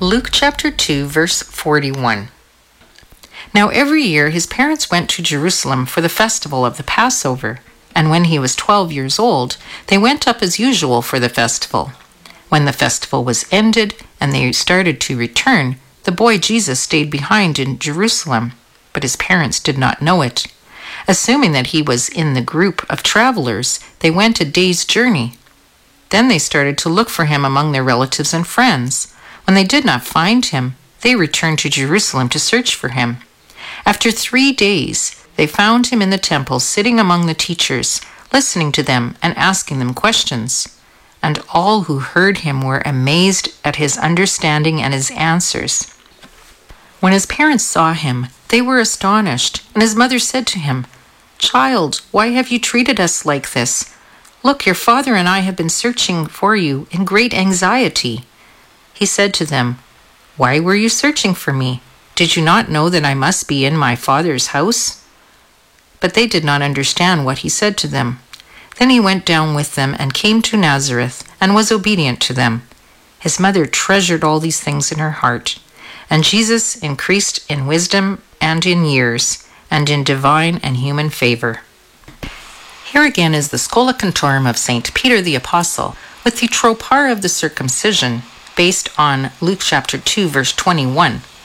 Luke chapter 2, verse 41. Now every year his parents went to Jerusalem for the festival of the Passover, and when he was 12 years old, they went up as usual for the festival. When the festival was ended and they started to return, the boy Jesus stayed behind in Jerusalem, but his parents did not know it. Assuming that he was in the group of travelers, they went a day's journey. Then they started to look for him among their relatives and friends. When they did not find him, they returned to Jerusalem to search for him. After 3 days, they found him in the temple, sitting among the teachers, listening to them and asking them questions. And all who heard him were amazed at his understanding and his answers. When his parents saw him, they were astonished, and his mother said to him, "Child, why have you treated us like this? Look, your father and I have been searching for you in great anxiety." He said to them, "Why were you searching for me? Did you not know that I must be in my father's house?" But they did not understand what he said to them. Then he went down with them and came to Nazareth and was obedient to them. His mother treasured all these things in her heart. And Jesus increased in wisdom and in years, and in divine and human favor. Here again is the Schola Cantorum of St. Peter the Apostle, with the Tropar of the Circumcision, based on Luke chapter 2, verse 21.